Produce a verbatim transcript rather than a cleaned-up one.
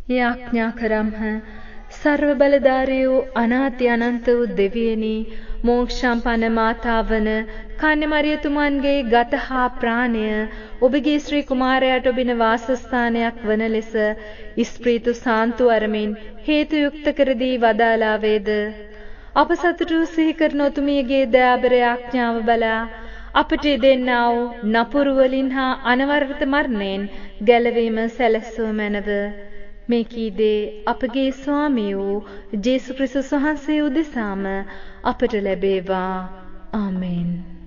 යාඥා කරම්හ. සර්ව බලධාරී වූ අනාති අනන්ත වූ දෙවියනි, මෝක්ෂම්පන්න මාතාවන කන්‍ය මරියතුමන්ගේ ගත හා ප්‍රාණය ඔබගේ ශ්‍රී කුමාරයාට ඔබින වාසස්ථානයක් වන ලෙස ඉස්ප්‍රීතු සාන්තු අරමින් හේතු යුක්ත කර දී වදාලා වේද. අප සතුටු සිහි කරන ඔතුමියගේ දයාබර යාඥාව බලා අපට දෙන්නා වූ නපුරු වලින් හා අනවරත මරණයෙන් ගැලවීම සැලැස්සුව මැනව. මේ කීදේ අපගේ ස්වාමී වූ ජේසු ක්‍රිස්තුස් වහන්සේ උදෙසාම අපට ලැබේවා. ආමෙන්.